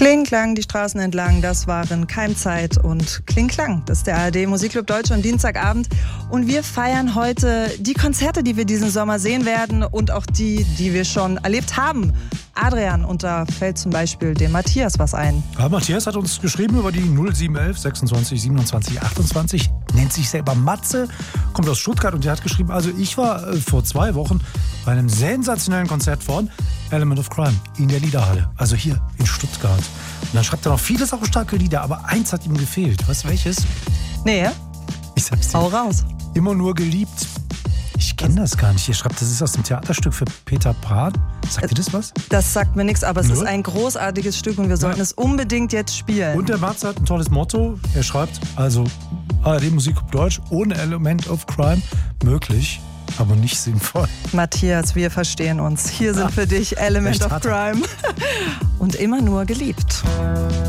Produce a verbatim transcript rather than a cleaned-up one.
Kling, Klang, die Straßen entlang, das waren Keimzeit und Kling, Klang. Das ist der A R D Musikclub Deutschland, Dienstagabend. Und wir feiern heute die Konzerte, die wir diesen Sommer sehen werden und auch die, die wir schon erlebt haben. Adrian, und da fällt zum Beispiel dem Matthias was ein. Ja, Matthias hat uns geschrieben über die null sieben elf sechsundzwanzig siebenundzwanzig achtundzwanzig, nennt sich selber Matze, kommt aus Stuttgart und der hat geschrieben, also ich war äh, vor zwei Wochen bei einem sensationellen Konzert von Element of Crime in der Liederhalle, also hier in Stuttgart. Und dann schreibt er noch viele saustarke Lieder, aber eins hat ihm gefehlt. Weißt du welches? Nee, ich sag's dir. Hau raus. Immer nur geliebt. Ich kenne das gar nicht. Ihr schreibt, das ist aus dem Theaterstück für Peter Pan. Sagt ihr das was? Das sagt mir nichts, aber es Nö? ist ein großartiges Stück und wir sollten Ja. es unbedingt jetzt spielen. Und der Matze hat ein tolles Motto. Er schreibt, also A R D Musikclub Deutsch ohne Element of Crime möglich, aber nicht sinnvoll. Matthias, wir verstehen uns. Hier sind Ja. für dich Element Recht of hat er. Crime. Und immer nur geliebt.